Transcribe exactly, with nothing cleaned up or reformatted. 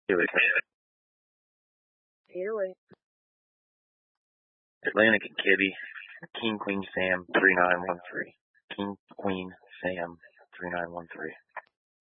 Do it. Either way. Atlantic and Kibby. King Queen Sam three nine one three. King Queen Sam three nine one three.